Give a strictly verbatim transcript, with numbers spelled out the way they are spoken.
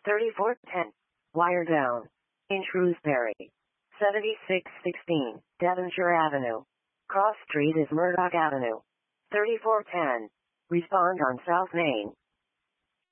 thirty-four ten. Wire down. In Shrewsbury. seventy-six sixteen. Devonshire Avenue. Cross Street is Murdoch Avenue. thirty-four ten. Respond on South Main.